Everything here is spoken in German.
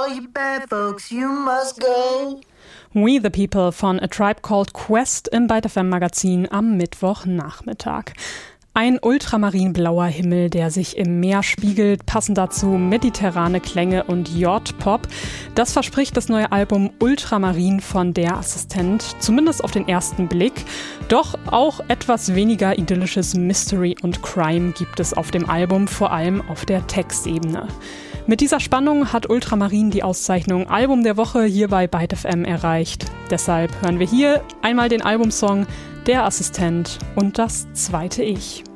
all you bad folks, you must go. We the People von A Tribe Called Quest im Byte FM Magazin am Mittwochnachmittag. Ein ultramarinblauer Himmel, der sich im Meer spiegelt, passend dazu mediterrane Klänge und J-Pop. Das verspricht das neue Album Ultramarin von Der Assistent, zumindest auf den ersten Blick. Doch auch etwas weniger idyllisches Mystery und Crime gibt es auf dem Album, vor allem auf der Textebene. Mit dieser Spannung hat Ultramarin die Auszeichnung Album der Woche hier bei Byte FM erreicht. Deshalb hören wir hier einmal den Albumsong Der Assistent und das zweite Ich.